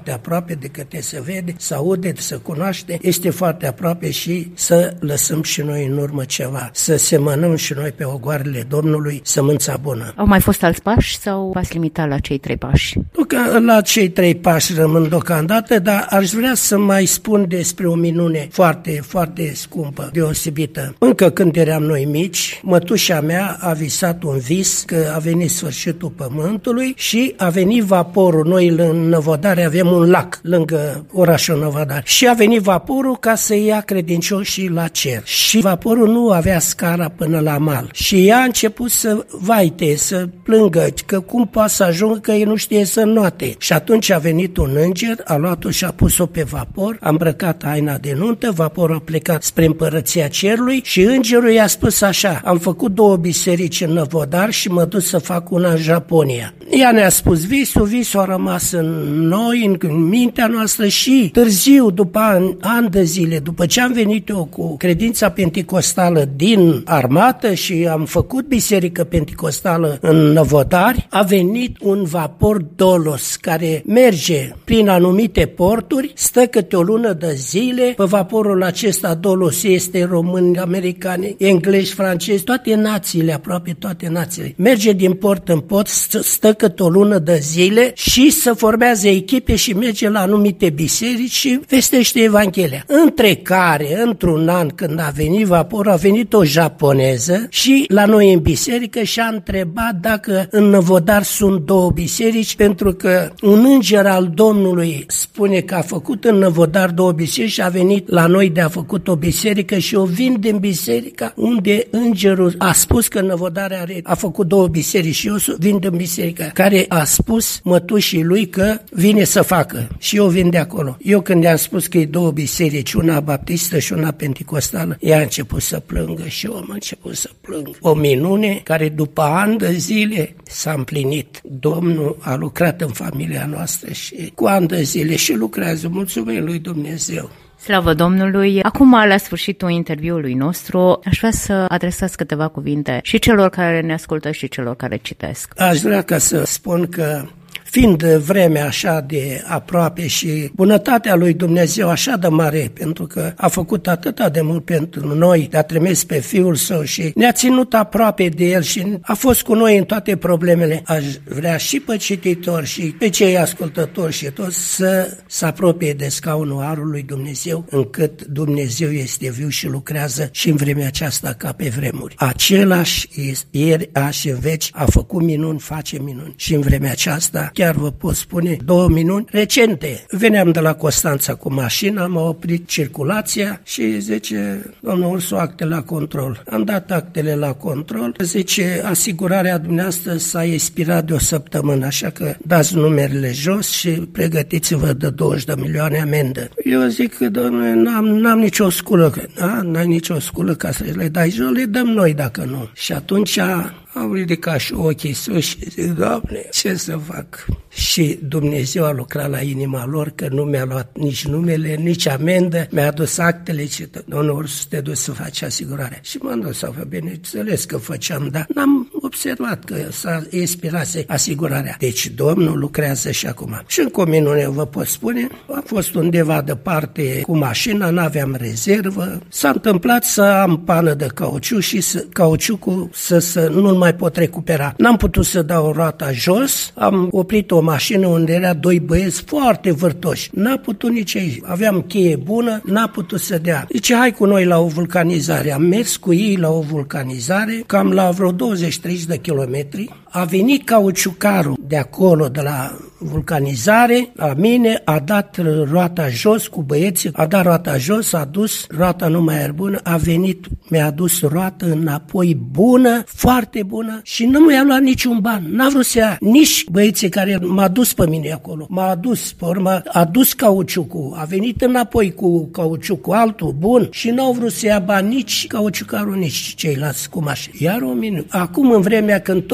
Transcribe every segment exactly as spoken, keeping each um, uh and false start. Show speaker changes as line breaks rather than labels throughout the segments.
foarte aproape de câte se vede, să aude, să cunoaște, este foarte aproape și să lăsăm și noi în urmă ceva, să semănăm și noi pe ogoarele Domnului sămânța bună.
Au mai fost alți pași sau v-ați limitat la cei trei pași?
La cei trei pași rămân deocamdată, dar aș vrea să mai spun despre o minune foarte, foarte scumpă, deosebită. Încă când eram noi mici, mătușa mea a visat un vis că a venit sfârșitul pământului și a venit vaporul. Noi în Năvodari avem un lac lângă orașul Năvodari și a venit vaporul ca să ia credincioșii la cer. Și vaporul nu avea scara până la mal. Și ea a început să vaite, să plângă, că cum poate să ajungă, că ei nu știe să înnoate. Și atunci a venit un înger, a luat-o și a pus-o pe vapor, a îmbrăcat haina de nuntă, vaporul a plecat spre împărăția cerului și îngerul i-a spus așa: am făcut două biserici în Năvodari și mă duc să fac una în Japonia. Ea ne-a spus visul, visul a rămas în noi, în mintea noastră și târziu, după ani, ani de zile, după ce am venit eu cu credința penticostală din armată și am făcut biserică penticostală în Năvodari, a venit un vapor Dolos care merge prin anumite porturi, stă câte o lună de zile. Pe vaporul acesta Dolos este români, americani, englezi, francezi, toate națiile, aproape toate națiile. Merge din port în port, stă, stă câte o lună de zile și se formează echipe și merge la anumite biserici și vestește Evanghelia. Între care, într-un an, când a venit vaporul, a venit o japoneză și la noi în biserică și a întrebat dacă în Năvodari sunt două biserici, pentru că un înger al Domnului spune că a făcut în Năvodari două biserici și a venit la noi de a făcut o biserică și o vin din biserica unde îngerul a spus că în Năvodari are, a făcut două biserici și eu vin din biserica care a spus mătușii lui că vine să facă și eu vin de acolo. Eu când i-am spus că e două biserici, una baptistă și una penticostală, ea a început să plângă și eu am început să plâng. O minune care după ani de zile s-a împlinit. Domnul a lucrat în familia noastră și cu ani de zile și lucrează. Mulțumim lui Dumnezeu.
Slavă Domnului! Acum, la sfârșitul interviului nostru, aș vrea să adresați câteva cuvinte și celor care ne ascultă și celor care citesc.
Aș vrea ca să spun că fiind vremea așa de aproape și bunătatea lui Dumnezeu așa de mare, pentru că a făcut atâta de mult pentru noi, a trimis pe Fiul Său și ne-a ținut aproape de El și a fost cu noi în toate problemele, aș vrea și pe cititori și pe cei ascultători și toți să se apropie de scaunul harului lui Dumnezeu, încât Dumnezeu este viu și lucrează și în vremea aceasta ca pe vremuri. Același ieri, azi și în veci a făcut minuni, face minuni și în vremea aceasta chiar vă pot spune două minuni recente. Veneam de la Constanța cu mașina, m-a oprit circulația și zice: domnul Ursu, acte la control. Am dat actele la control, zice: asigurarea dumneavoastră s-a expirat de o săptămână, așa că dați numerele jos și pregătiți-vă de douăzeci de milioane amendă. Eu zic că, domnule, n-am, n-am nicio sculă. Da? N-ai nicio sculă ca să le dai jos, le dăm noi dacă nu. Și atunci am ridicat și ochii sus și zic: Doamne, ce să fac? Și Dumnezeu a lucrat la inima lor, că nu mi-a luat nici numele, nici amendă, mi-a adus actele și domnul Ursu, te duci să faci asigurarea. Și m-am dus să fac, bineînțeles că făceam, dar n-am observat că s-a expirase asigurarea. Deci Domnul lucrează și acum. Și încă o minune vă pot spune, am fost undeva departe cu mașina, n-aveam rezervă, s-a întâmplat să am pană de cauciuc și să, cauciucul să, să nu mai pot recupera. N-am putut să dau roata jos, am oprit o mașină unde era doi băieți foarte vârtoși. N-a putut nici ei. Aveam cheie bună, n-a putut să dea. Zice: hai cu noi la o vulcanizare. Am mers cu ei la o vulcanizare, cam la vreo douăzeci treizeci de kilometri. A venit cauciucarul de acolo, de la vulcanizare, la mine, a dat roata jos cu băieții, a dat roata jos, a dus, roata nu mai era bună, a venit, mi-a adus roata înapoi bună, foarte bună și nu mi-a luat niciun ban. N-a vrut să ia nici băieții care m-a dus pe mine acolo. M-a adus, pe urmă, a dus cauciucul, a venit înapoi cu cauciucul altul, bun, și n-au vrut să ia bani nici cauciucarul, nici ceilalți cu mașini. Iar o minune. Acum, în vremea când toți alea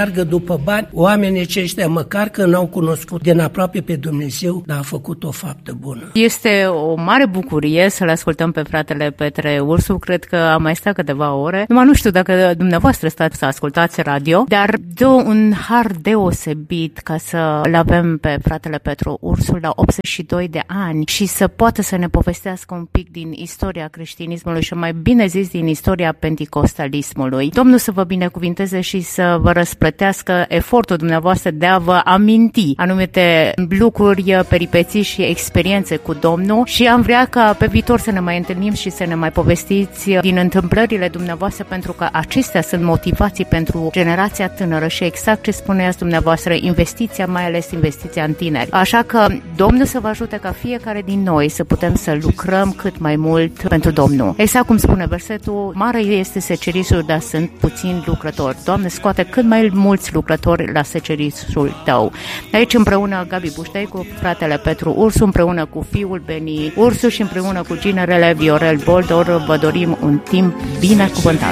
meargă după bani, oamenii aceștia, măcar că n-au cunoscut din aproape pe Dumnezeu, dar a făcut o faptă bună.
Este o mare bucurie să-l ascultăm pe fratele Petre Ursu, cred că am mai stat câteva ore. Numai nu știu dacă dumneavoastră stați să ascultați radio, dar dă un har deosebit ca să-l avem pe fratele Petru Ursu la optzeci și doi de ani și să poată să ne povestească un pic din istoria creștinismului și mai bine zis din istoria penticostalismului. Domnul să vă binecuvinteze și să vă răsplătească efortul dumneavoastră de a vă aminti anumite lucruri, peripeții și experiențe cu Domnul și am vrea ca pe viitor să ne mai întâlnim și să ne mai povestiți din întâmplările dumneavoastră, pentru că acestea sunt motivații pentru generația tânără și exact ce spuneați dumneavoastră, investiția, mai ales investiția în tineri. Așa că Domnul să vă ajute ca fiecare din noi să putem să lucrăm cât mai mult pentru Domnul. Exact cum spune versetul, mare este secerisul, dar sunt puțini lucrători. Doamne, scoate cât mai mulți lucrători la secerisul Tău. Aici împreună Gabi Buștei cu fratele Petru Ursu, împreună cu fiul Beni Ursu și împreună cu ginerele Viorel Boldor vă dorim un timp binecuvântat.